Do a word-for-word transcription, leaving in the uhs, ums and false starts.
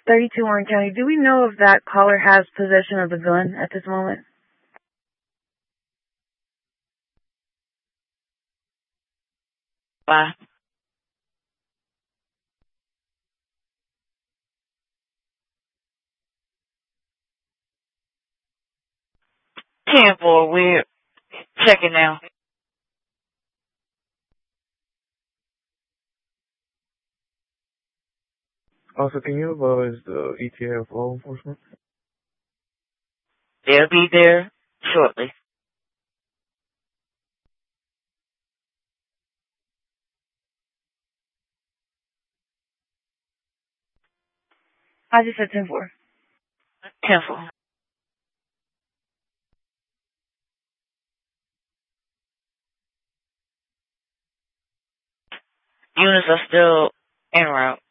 thirty-two Warren County. Do we know if that caller has possession of the gun at this moment? Bye. ten four, we're checking now. Also, can you advise the E T A of law enforcement? They'll be there shortly. I just said ten four. ten four. Units are still en route.